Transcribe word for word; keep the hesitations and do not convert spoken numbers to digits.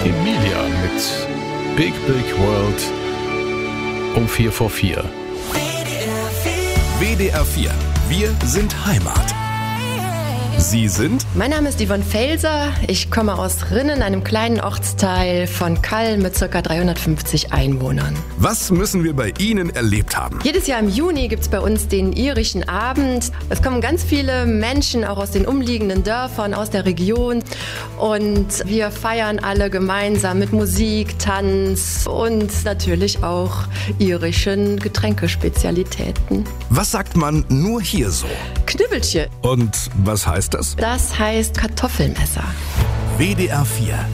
Emilia mit Big Big World um vier vor vier. W D R vier. Wir sind Heimat. Sie sind? Mein Name ist Yvonne Felser. Ich komme aus Rinnen, einem kleinen Ortsteil von Kall mit ca. dreihundertfünfzig Einwohnern. Was müssen wir bei Ihnen erlebt haben? Jedes Jahr im Juni gibt es bei uns den irischen Abend. Es kommen ganz viele Menschen, auch aus den umliegenden Dörfern, aus der Region. Und wir feiern alle gemeinsam mit Musik, Tanz und natürlich auch irischen Getränkespezialitäten. Was sagt man nur hier so? Knüppelchen. Und was heißt das? Das heißt Kartoffelmesser. W D R vier.